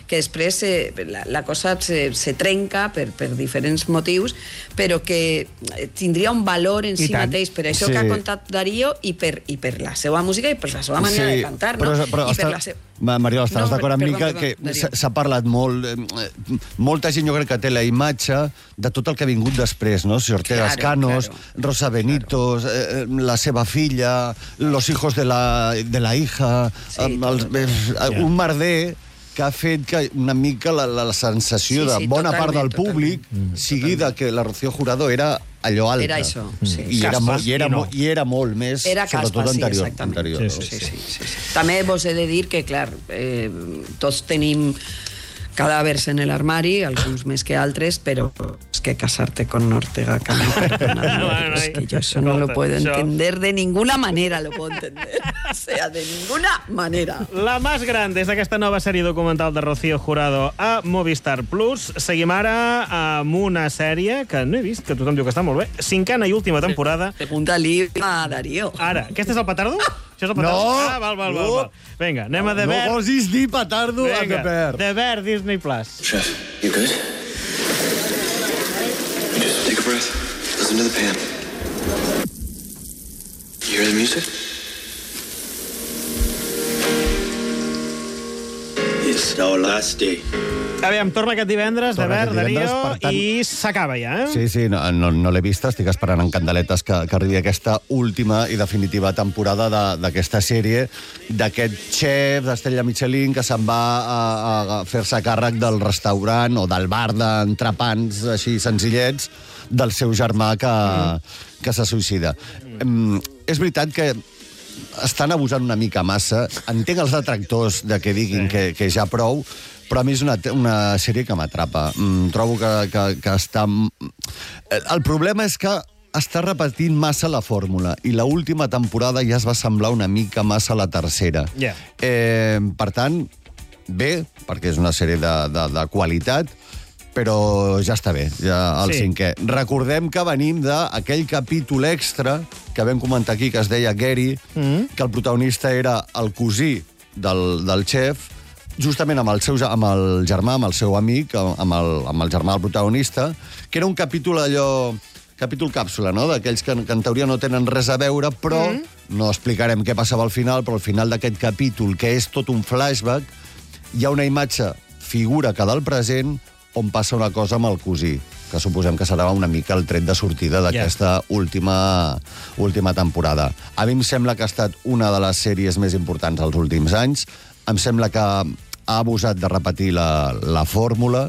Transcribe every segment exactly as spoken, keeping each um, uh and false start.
que després eh, la, la cosa se, se trenca per, per diferents motius, però que tindria un valor en si mateix, per això sí. que ha contat Darío i per, i per la seva música i per la seva manera sí, de cantar, no? Però, però I està... per la seva... Mariola, estaràs no, d'acord amb mi que, perdó, que s'ha parlat molt, eh, molta gent jo crec que té la imatge de tot el que ha vingut després, no? Si Ortega claro, Canos, claro, Rosa Benito, claro. eh, la seva filla, los hijos de la, de la hija, sí, eh, els, eh, un merder que ha fet que una mica la, la, la sensació sí, sí, de bona part del públic totalment. sigui de que la Rocío Jurado era allò alta. Era això, sí. I, era molt, i, era, no. I era molt més, era sobretot caspa, anterior. Sí, anterior sí, sí, sí, sí, sí. També vos he de dir que, clar, eh, tots tenim cadàvers en l'armari, alguns més que altres, però és que casarte con Ortega Cano, perdonadme, es que yo eso no lo puedo entender de ninguna manera, lo puedo entender. O sea, de ninguna manera. La más grande és aquesta nova sèrie documental de Rocío Jurado a Movistar Plus. Seguim ara amb una sèrie que no he vist, que tothom diu que està molt bé. Cinquena i última temporada. Pregunta-li a Darío. Ara, aquest és el petardo? Això és el petardo? No! Ah, val, val, val, val. Vinga, anem a The Bear. No posis dir petardo a The Bear. The Bear, Disney Plus. Chef, you good? Just take a breath. Listen to the pan. You hear the music? It's our last day. Aviam, torna aquest divendres, The Bear, Darío, tant... i s'acaba ja, eh? Sí, sí, no, no, no l'he vista, estic esperant en candeletes que, que arribi aquesta última i definitiva temporada d'aquesta sèrie, d'aquest xef d'Estrella Michelin que se'n va a, a fer-se càrrec del restaurant o del bar d'entrepans així senzillets del seu germà que, mm. que se suïcida. Mm. És veritat que estan abusant una mica massa. Entenc els detractors de que diguin sí. que, que ja prou, però a mi és una, una sèrie que m'atrapa. Mm, trobo que, que, que està... El problema és que està repetint massa la fórmula i la última temporada ja es va semblar una mica massa a la tercera. Yeah. Eh, per tant, bé, perquè és una sèrie de, de, de qualitat, però ja està bé, ja el sí. cinquè. Recordem que venim d'aquell capítol extra que vam comentar aquí, que es deia Gary, mm. que el protagonista era el cosí del, del xef, justament amb el, seu, amb el germà, amb el seu amic, amb el, amb el germà del protagonista, que era un capítol allò... capítol càpsula, no?, d'aquells que, que en teoria no tenen res a veure, però mm. no explicarem què passava al final, però al final d'aquest capítol, que és tot un flashback, hi ha una imatge, figura que del present, on passa una cosa amb el cosí, que suposem que serà una mica el tret de sortida d'aquesta yeah. última, última temporada. A mi em sembla que ha estat una de les sèries més importants dels últims anys. Em sembla que ha abusat de repetir la, la fórmula.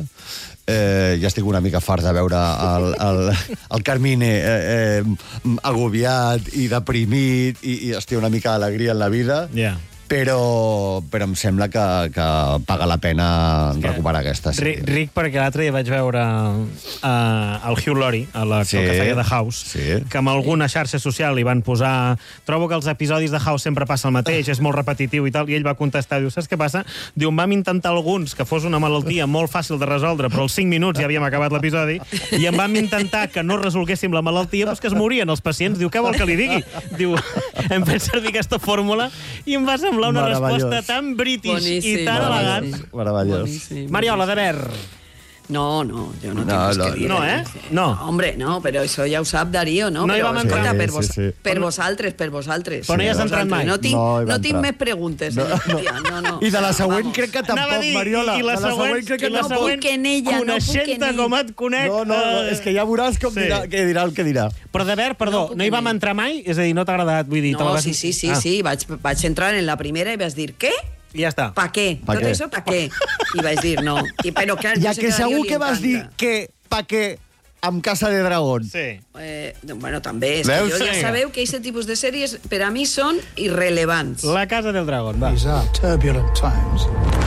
Eh, ja estic una mica fart de veure el, el, el Carmine eh, eh, agobiat i deprimit i, i hòstia, una mica d'alegria en la vida. Yeah. Però, però em sembla que, que paga la pena recuperar aquesta sèrie. Ric, ric perquè l'altre dia vaig veure uh, el Hugh Laurie, el sí, que feia de House, sí. que amb alguna xarxa social li van posar... Trobo que els episodis de House sempre passa el mateix, és molt repetitiu i tal, i ell va contestar, diu, saps què passa? Diu, vam intentar alguns que fos una malaltia molt fàcil de resoldre, però als cinc minuts ja havíem acabat l'episodi, i en vam intentar que no resolguéssim la malaltia, doncs que es morien els pacients. Diu, què vol que li digui? Diu, hem fet servir aquesta fórmula i em va semblar una resposta tan british boníssim, i tan elegant. Meravellós. Mariola, de Ver. No, no, yo no, no tengo no, que dir. No, eh? No. no. Hombre, no, però això ja ho sap Darío, no? No però, hi vam entrar. Escolta, per, vos, sí, sí. per vosaltres, per vosaltres. Però no hi has entrat mai. No tinc, no, no tinc més preguntes. No, no. no, no. I de la següent Vamos. crec que tampoc, dir, Mariola. I la, de la següent, següent crec que la tampoc. següent, no puc en ella, coneixent-te no com et conec... No, no, no, és que ja veuràs com sí. dirà, què dirà el que dirà. Però de Ver, perdó, no, no hi vam entrar mai? És a dir, no t'ha agradat? Vull dir, no, vas... sí, sí, sí, ah. sí. Vaig, vaig entrar en la primera i vas dir, què? I ja està. Pa què? Pa Tot què? això, pa què? I vaig dir, no. I, però, clar, ja sé que que segur que vas dir encanta. que, pa què, amb Casa de Dragón. Sí. Eh, bueno, també, és Veus? que jo ja sabeu que aquest tipus de sèries per a mi són irrelevants. La Casa del Dragón, va. These are turbulent times.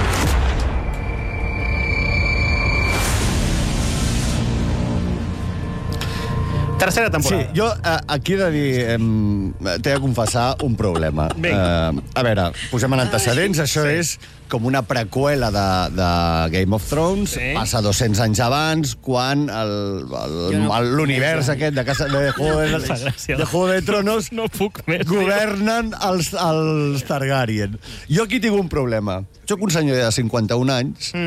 Tercera temporada. Sí, jo eh, aquí he de dir, eh, t'he de confessar un problema. Eh, a veure, posem en antecedents, això sí. és com una preqüela de, de Game of Thrones, sí. passa dos-cents anys abans, quan l'univers no aquest de casa de Juego de, de, Juego de Tronos no puc més, governen els, els Targaryen. Jo aquí tinc un problema. Soc un senyor de cinquanta-un anys, mm.